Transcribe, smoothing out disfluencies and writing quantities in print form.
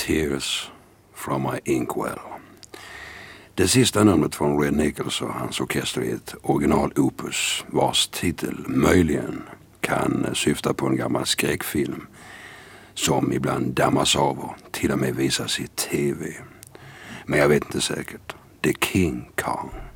Tears from my inkwell. Det sista numret från Red Nichols och hans orkester är ett originalopus vars titel möjligen kan syfta på en gammal skräckfilm som ibland dammas av och till och med visas i tv. Men jag vet inte säkert. The King Kong.